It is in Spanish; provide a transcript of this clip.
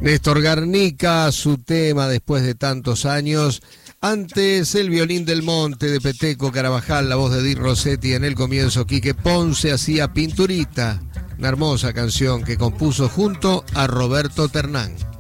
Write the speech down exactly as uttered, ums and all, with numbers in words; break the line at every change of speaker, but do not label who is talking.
Néstor Garnica, su tema después de tantos años. Antes, el violín del monte de Peteco Carabajal, la voz de Di Rossetti. En el comienzo, Quique Ponce hacía Pinturita, una hermosa canción que compuso junto a Roberto Ternán.